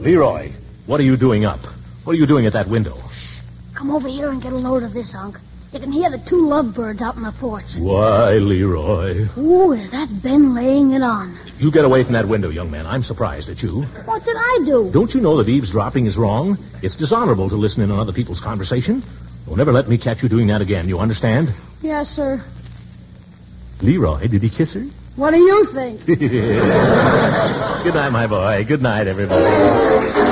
Leroy, what are you doing up? What are you doing at that window? Come over here and get a load of this, Unc. You can hear the two lovebirds out on the porch. Why, Leroy? Ooh, is that Ben laying it on? You get away from that window, young man. I'm surprised at you. What did I do? Don't you know that eavesdropping is wrong? It's dishonorable to listen in on other people's conversation. Don't ever let me catch you doing that again. You understand? Yes, sir. Leroy, did he kiss her? What do you think? Good night, my boy. Good night, everybody.